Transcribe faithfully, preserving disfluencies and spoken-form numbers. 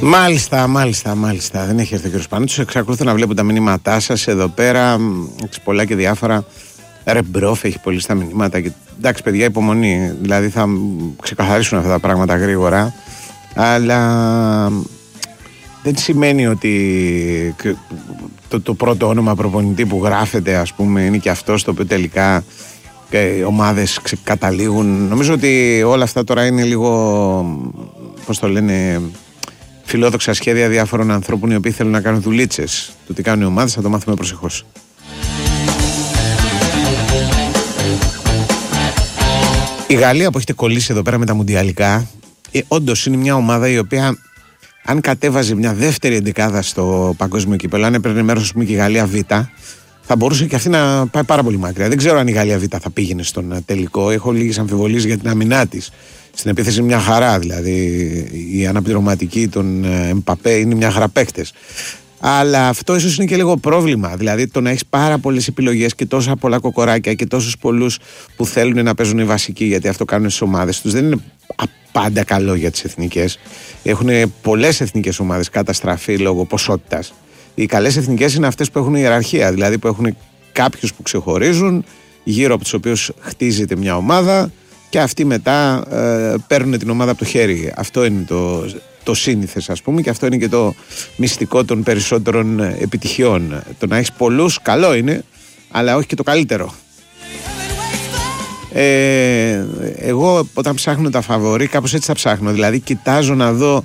Μάλιστα, μάλιστα, μάλιστα. Δεν έχει έρθει ο κύριος Πανούτσος. Εξακολουθώ να βλέπω τα μηνύματά σας εδώ πέρα. Πολλά και διάφορα. Ρε μπρόφ, έχει πολύ στα μηνύματα. Και... εντάξει, παιδιά, υπομονή. Δηλαδή θα ξεκαθαρίσουν αυτά τα πράγματα γρήγορα. Αλλά δεν σημαίνει ότι το, το πρώτο όνομα προπονητή που γράφεται, ας πούμε, είναι και αυτό το οποίο τελικά οι ομάδες καταλήγουν. Νομίζω ότι όλα αυτά τώρα είναι λίγο, πώς το λένε, φιλόδοξα σχέδια διάφορων ανθρώπων οι οποίοι θέλουν να κάνουν δουλίτσες. Το τι κάνουν οι ομάδες θα το μάθουμε προσεχώς. Η Γαλλία που έχετε κολλήσει εδώ πέρα με τα μουντιαλικά, ε, όντως είναι μια ομάδα η οποία, αν κατέβαζε μια δεύτερη εντεκάδα στο παγκόσμιο κύπελλο, αν έπαιρνε μέρος, ας πούμε, και η Γαλλία Β, θα μπορούσε και αυτή να πάει πάρα πολύ μακριά. Δεν ξέρω αν η Γαλλία Β θα πήγαινε στον τελικό. Έχω λίγες αμφιβολίες για την αμυνά της. Στην επίθεση μια χαρά, δηλαδή η αναπληρωματική των Εμπαπέ είναι μια χαρά παίκτες. Αλλά αυτό ίσως είναι και λίγο πρόβλημα. Δηλαδή το να έχεις πάρα πολλές επιλογές και τόσα πολλά κοκοράκια και τόσους πολλούς που θέλουν να παίζουν οι βασικοί, γιατί αυτό κάνουν στις ομάδες τους, δεν είναι πάντα καλό για τις εθνικές. Έχουν πολλές εθνικές ομάδες καταστραφεί λόγω ποσότητας. Οι καλές εθνικές είναι αυτές που έχουν ιεραρχία, δηλαδή που έχουν κάποιους που ξεχωρίζουν, γύρω από τους οποίους χτίζεται μια ομάδα και αυτοί μετά ε, παίρνουν την ομάδα από το χέρι. Αυτό είναι το, το σύνηθες, ας πούμε, και αυτό είναι και το μυστικό των περισσότερων επιτυχιών. Το να έχεις πολλούς καλό είναι, αλλά όχι και το καλύτερο. Ε, εγώ όταν ψάχνω τα φαβορί, κάπως έτσι τα ψάχνω. Δηλαδή κοιτάζω να δω